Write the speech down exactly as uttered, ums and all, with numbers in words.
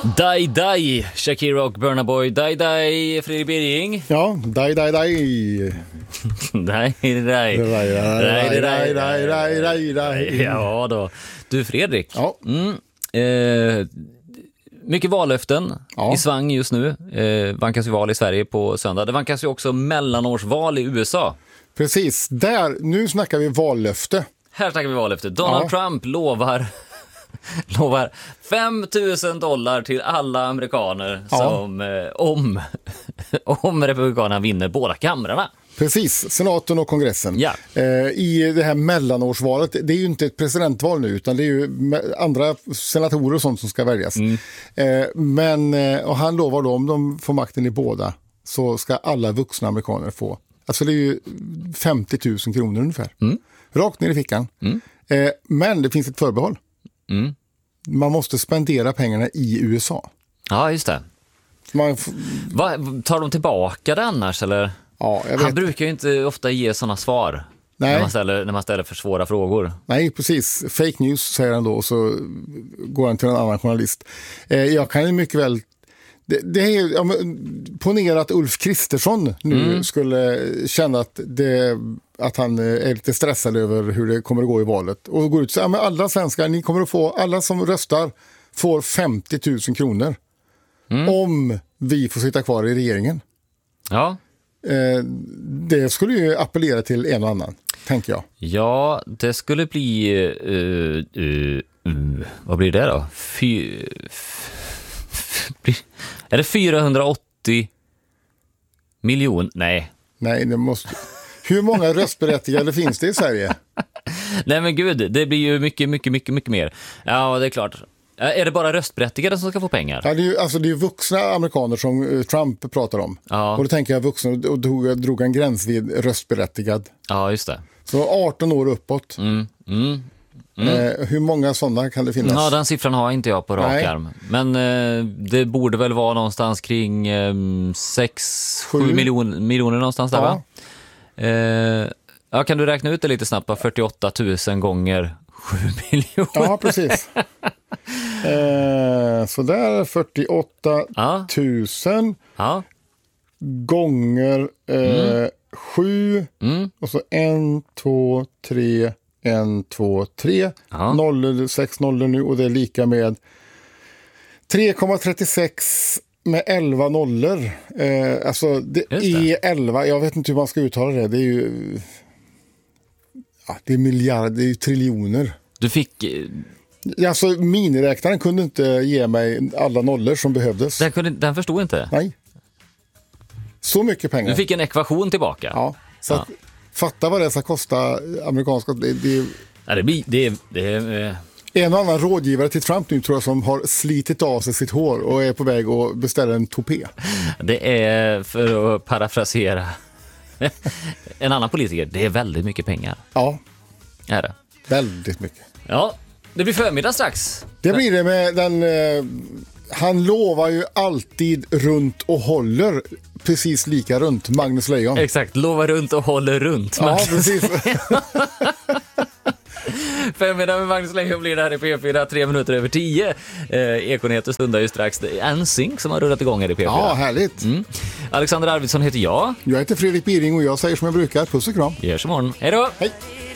Die Die, Shakira och Burna Boy. Die Die, Fredrik Bering. Ja, die die die. Die Die. Die Die Die. Ja då. Du Fredrik. Ja. Mm. Eh, mycket vallöften ja. i svang just nu. Eh, vankas ju val i Sverige på söndag. Det vankas ju också mellanårsval i U S A. Precis, där, nu snackar vi vallöfte. Här snackar vi vallöfte. Donald ja. Trump lovar lovar fem tusen dollar till alla amerikaner ja. som eh, om, om republikanerna vinner båda kamrarna. Precis, senaten och kongressen. Ja. Eh, I det här mellanårsvalet, det är ju inte ett presidentval nu utan det är ju andra senatorer och sånt som ska väljas. Mm. Eh, men, och han lovar då, om de får makten i båda så ska alla vuxna amerikaner få, alltså det är ju femtio tusen kronor ungefär. Mm. Rakt ner i fickan. Mm. Eh, men det finns ett förbehåll. Mm. Man måste spendera pengarna i U S A. Ja, just det. Man f- Va, tar de tillbaka det annars, eller? Ja, jag vet. Han brukar ju inte ofta ge sådana svar Nej. När, man ställer, när man ställer för svåra frågor. Nej, precis. Fake news säger han då och så går han till en annan journalist. Eh, jag kan ju mycket väl... Det, det är, ja, ponera att Ulf Kristersson nu mm. skulle känna att, det, att han är lite stressad över hur det kommer att gå i valet. Och går ut och säger, ja, men alla svenskar, ni kommer att få, alla som röstar får femtio tusen kronor. Mm. Om vi får sitta kvar i regeringen. Ja. Eh, det skulle ju appellera till en och annan, tänker jag. Ja, det skulle bli... Uh, uh, uh, vad blir det då? Fy... Är det fyrahundraåttio miljoner? Nej. Nej, det måste... Hur många röstberättigade finns det i Sverige? Nej men gud, det blir ju mycket, mycket, mycket, mycket mer. Ja, det är klart. Är det bara röstberättigade som ska få pengar? Ja, det är ju, alltså det är ju vuxna amerikaner som Trump pratar om. Ja. Och då tänker jag vuxna och drog, drog en gräns vid röstberättigad. Ja, just det. Så arton år uppåt. Mm, mm. Mm. Eh, hur många sådana kan det finnas? Ja, den siffran har inte jag på rak Nej. arm. Men eh, det borde väl vara någonstans kring eh, sex sju miljon, miljoner någonstans där, ja. va? Eh, ja, kan du räkna ut det lite snabbt? fyrtioåtta tusen gånger sju miljoner. Ja, precis. eh, så där fyrtioåtta tusen ja. gånger eh, mm. sju mm. och så en, två, tre... en, två, tre, ja. noll, sex nollor nu och det är lika med tre komma trettiosex med elva nollor. Eh, alltså det, det är elva, jag vet inte hur man ska uttala det. Det är ju ja, det är miljarder, det är ju triljoner. Du fick... Alltså miniräknaren kunde inte ge mig alla nollor som behövdes. Den, kunde, den förstod inte? Nej. Så mycket pengar. Du fick en ekvation tillbaka? Ja, så ja. Att, fatta vad det ska kosta amerikanska... Det, det, ja, det blir... Det, det, eh. En och annan rådgivare till Trump nu tror jag som har slitit av sig sitt hår och är på väg att beställa en topé. Det är, för att parafrasera en annan politiker, det är väldigt mycket pengar. Ja. Är det? Väldigt mycket. Ja, det blir förmiddag strax. Det blir det med den... Eh, han lovar ju alltid runt och håller precis lika runt, Magnus Leijon. Exakt, lovar runt och håller runt. Ja, precis. Förmiddag med Magnus Leijon blir det här i P fyra, tre minuter över tio. Eh, Ekonyheter stundar ju strax. Det är en synk som har rullat igång här i P fyra. Ja, härligt. Mm. Alexander Arvidsson heter jag. Jag heter Fredrik Bering och jag säger som jag brukar, puss och kram. Vi hörs imorgon. Hej då! Hej!